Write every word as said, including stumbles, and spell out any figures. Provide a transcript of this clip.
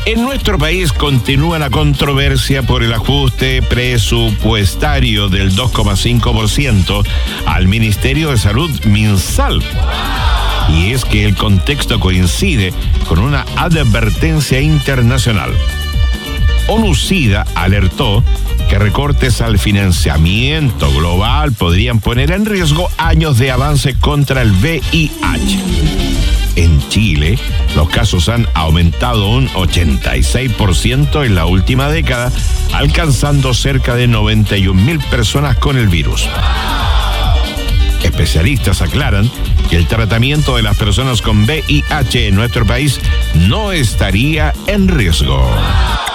En nuestro país continúa la controversia por el ajuste presupuestario del dos coma cinco por ciento al Ministerio de Salud MinSal. Y es que el contexto coincide con una advertencia internacional. ONU-SIDA alertó que recortes al financiamiento global podrían poner en riesgo años de avance contra el V I H. En Chile, los casos han aumentado un ochenta y seis por ciento en la última década, alcanzando cerca de noventa y un mil personas con el virus. Especialistas aclaran que el tratamiento de las personas con V I H en nuestro país no estaría en riesgo.